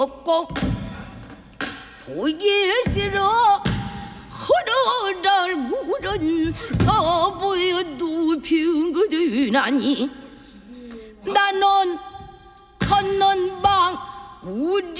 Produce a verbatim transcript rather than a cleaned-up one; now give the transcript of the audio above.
없고 보기 싫어 허를 구른 거부에도 빙그드나니 나는 걷는 방 우리